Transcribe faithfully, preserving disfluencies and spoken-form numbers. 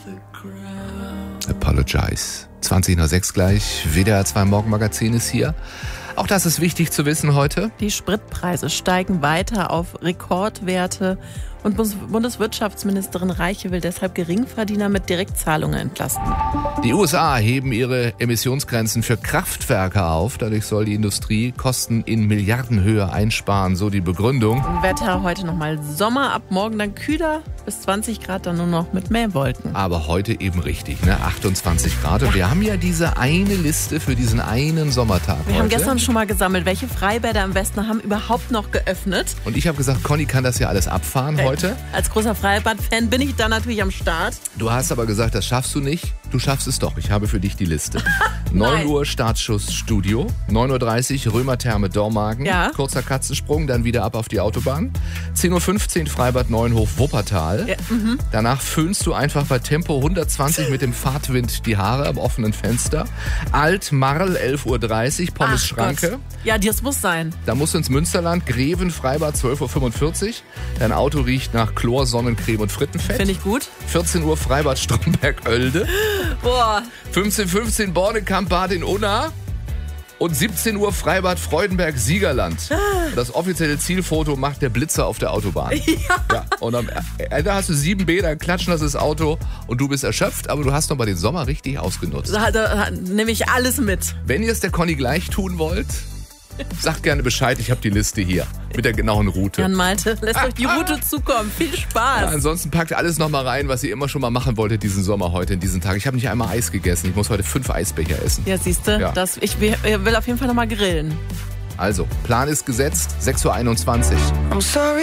Apologize. zwanzig nach sechs gleich. W D R zwei Morgenmagazin ist hier. Auch das ist wichtig zu wissen heute. Die Spritpreise steigen weiter auf Rekordwerte und Bundeswirtschaftsministerin Reiche will deshalb Geringverdiener mit Direktzahlungen entlasten. Die U S A heben ihre Emissionsgrenzen für Kraftwerke auf. Dadurch soll die Industrie Kosten in Milliardenhöhe einsparen, so die Begründung. Wetter heute nochmal Sommer, ab morgen dann kühler, bis zwanzig Grad, dann nur noch mit Mähwolken. Aber heute eben richtig, ne? achtundzwanzig Grad. Und wir haben ja diese eine Liste für diesen einen Sommertag Wir heute. haben gestern schon mal gesammelt, welche Freibäder im Westen haben überhaupt noch geöffnet. Und ich habe gesagt, Conny kann das ja alles abfahren heute. Als großer Freibad-Fan bin ich da natürlich am Start. Du hast aber gesagt, das schaffst du nicht. Du schaffst es doch. Ich habe für dich die Liste. neun Uhr Startschuss Studio. neun Uhr dreißig Römertherme Dormagen. Ja. Kurzer Katzensprung, dann wieder ab auf die Autobahn. zehn Uhr fünfzehn Freibad Neuenhof Wuppertal. Ja, mhm. Danach föhnst du einfach bei Tempo hundertzwanzig mit dem Fahrtwind die Haare am offenen Fenster. Alt-Marl elf Uhr dreißig, Pommes Ach Schranke. Gott. Ja, das muss sein. Da musst du ins Münsterland. Greven Freibad zwölf Uhr fünfundvierzig. Dein Auto riecht nach Chlor, Sonnencreme und Frittenfett. Finde ich gut. vierzehn Uhr Freibad Stromberg-Oelde. Boah. fünfzehn Uhr fünfzehn Bornekamp-Bad in Unna. Und siebzehn Uhr Freibad Freudenberg-Siegerland. Das offizielle Zielfoto macht der Blitzer auf der Autobahn. Ja. Ja, und am Ende hast du sieben Bäder, klatschen das ist Auto und du bist erschöpft, aber du hast noch mal den Sommer richtig ausgenutzt. Da, da nehme ich alles mit. Wenn ihr es der Conny gleich tun wollt, sagt gerne Bescheid, ich habe die Liste hier mit der genauen Route. Jan Malte, lässt euch die Route zukommen. Viel Spaß. Ja, ansonsten packt alles noch mal rein, was ihr immer schon mal machen wolltet diesen Sommer heute in diesen Tagen. Ich habe nicht einmal Eis gegessen. Ich muss heute fünf Eisbecher essen. Ja, siehst du, Ja. das, ich will will auf jeden Fall noch mal grillen. Also, Plan ist gesetzt, sechs Uhr einundzwanzig. I'm sorry.